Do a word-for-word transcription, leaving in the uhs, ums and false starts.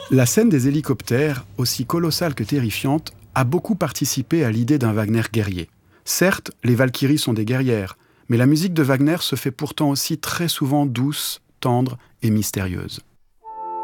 La scène des hélicoptères, aussi colossale que terrifiante, a beaucoup participé à l'idée d'un Wagner guerrier. Certes, les Valkyries sont des guerrières, mais la musique de Wagner se fait pourtant aussi très souvent douce, tendre et mystérieuse.